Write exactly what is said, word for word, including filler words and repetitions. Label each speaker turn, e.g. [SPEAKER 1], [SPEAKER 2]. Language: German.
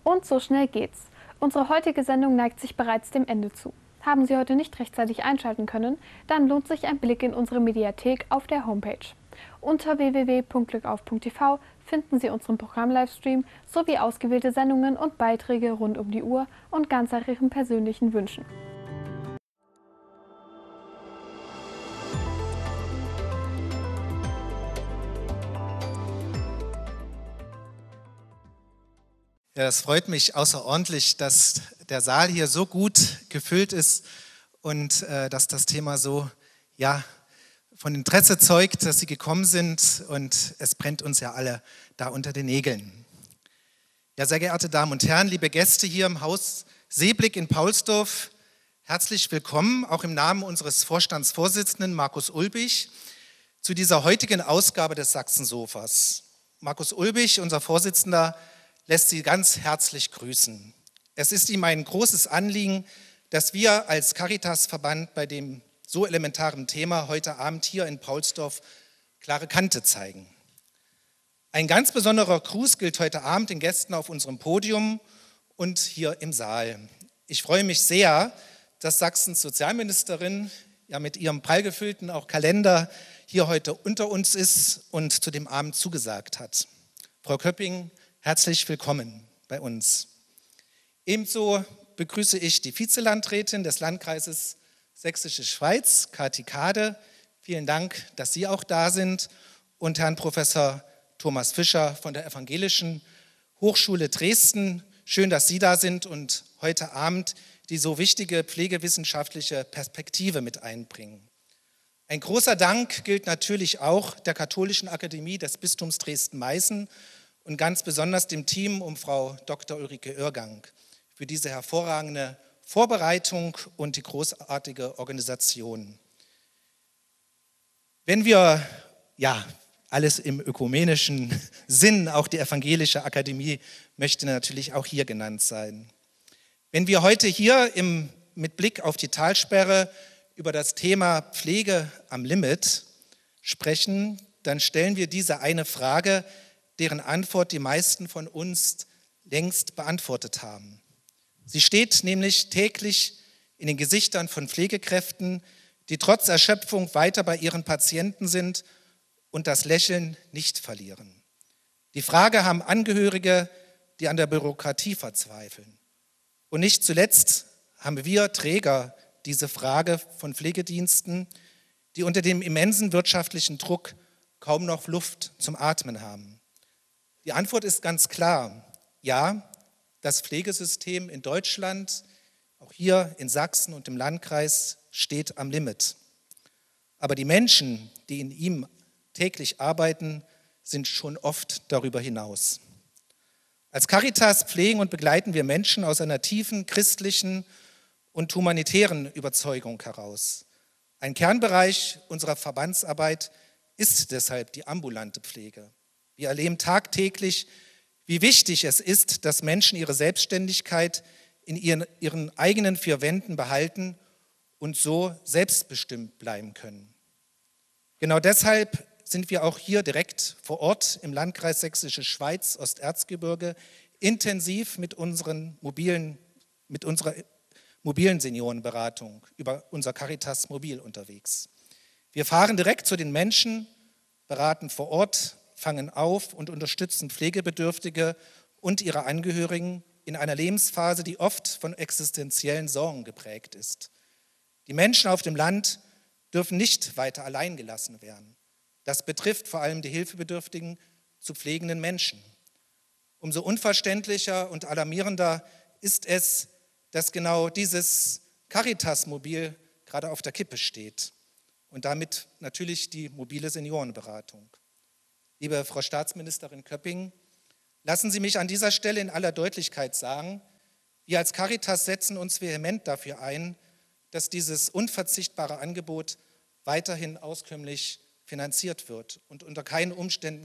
[SPEAKER 1] Und so schnell geht's. Unsere heutige Sendung neigt sich bereits dem Ende zu. Haben Sie heute nicht rechtzeitig einschalten können, dann lohnt sich ein Blick in unsere Mediathek auf der Homepage. Unter w w w punkt glückauf punkt t v finden Sie unseren Programm-Livestream sowie ausgewählte Sendungen und Beiträge rund um die Uhr und ganz nach Ihren persönlichen Wünschen.
[SPEAKER 2] Ja, es freut mich außerordentlich, dass der Saal hier so gut gefüllt ist und äh, dass das Thema so ja, von Interesse zeugt, dass Sie gekommen sind, und es brennt uns ja alle da unter den Nägeln. Ja, sehr geehrte Damen und Herren, liebe Gäste hier im Haus Seeblick in Paulsdorf, herzlich willkommen, auch im Namen unseres Vorstandsvorsitzenden Markus Ulbich, zu dieser heutigen Ausgabe des Sachsen-Sofas. Markus Ulbich, unser Vorsitzender, lässt Sie ganz herzlich grüßen. Es ist ihm ein großes Anliegen, dass wir als Caritas-Verband bei dem so elementaren Thema heute Abend hier in Paulsdorf klare Kante zeigen. Ein ganz besonderer Gruß gilt heute Abend den Gästen auf unserem Podium und hier im Saal. Ich freue mich sehr, dass Sachsens Sozialministerin ja mit ihrem prallgefüllten auch Kalender hier heute unter uns ist und zu dem Abend zugesagt hat. Frau Köpping, herzlich willkommen bei uns. Ebenso begrüße ich die Vizelandrätin des Landkreises Sächsische Schweiz, Kathi Kade. Vielen Dank, dass Sie auch da sind. Und Herrn Professor Thomas Fischer von der Evangelischen Hochschule Dresden. Schön, dass Sie da sind und heute Abend die so wichtige pflegewissenschaftliche Perspektive mit einbringen. Ein großer Dank gilt natürlich auch der Katholischen Akademie des Bistums Dresden-Meißen und ganz besonders dem Team um Frau Doktor Ulrike Irrgang für diese hervorragende Vorbereitung und die großartige Organisation. Wenn wir, ja, alles im ökumenischen Sinn, auch die Evangelische Akademie möchte natürlich auch hier genannt sein. Wenn wir heute hier im, mit Blick auf die Talsperre über das Thema Pflege am Limit sprechen, dann stellen wir diese eine Frage, deren Antwort die meisten von uns längst beantwortet haben. Sie steht nämlich täglich in den Gesichtern von Pflegekräften, die trotz Erschöpfung weiter bei ihren Patienten sind und das Lächeln nicht verlieren. Die Frage haben Angehörige, die an der Bürokratie verzweifeln. Und nicht zuletzt haben wir Träger diese Frage von Pflegediensten, die unter dem immensen wirtschaftlichen Druck kaum noch Luft zum Atmen haben. Die Antwort ist ganz klar. Ja, das Pflegesystem in Deutschland, auch hier in Sachsen und im Landkreis, steht am Limit. Aber die Menschen, die in ihm täglich arbeiten, sind schon oft darüber hinaus. Als Caritas pflegen und begleiten wir Menschen aus einer tiefen christlichen und humanitären Überzeugung heraus. Ein Kernbereich unserer Verbandsarbeit ist deshalb die ambulante Pflege. Wir erleben tagtäglich, wie wichtig es ist, dass Menschen ihre Selbstständigkeit in ihren, ihren eigenen vier Wänden behalten und so selbstbestimmt bleiben können. Genau deshalb sind wir auch hier direkt vor Ort im Landkreis Sächsische Schweiz, Osterzgebirge, intensiv mit, unseren mobilen, mit unserer mobilen Seniorenberatung über unser Caritas Mobil unterwegs. Wir fahren direkt zu den Menschen, beraten vor Ort, fangen auf und unterstützen Pflegebedürftige und ihre Angehörigen in einer Lebensphase, die oft von existenziellen Sorgen geprägt ist. Die Menschen auf dem Land dürfen nicht weiter allein gelassen werden. Das betrifft vor allem die hilfebedürftigen zu pflegenden Menschen. Umso unverständlicher und alarmierender ist es, dass genau dieses Caritas-Mobil gerade auf der Kippe steht und damit natürlich die mobile Seniorenberatung. Liebe Frau Staatsministerin Köpping, lassen Sie mich an dieser Stelle in aller Deutlichkeit sagen, wir als Caritas setzen uns vehement dafür ein, dass dieses unverzichtbare Angebot weiterhin auskömmlich finanziert wird und unter keinen Umständen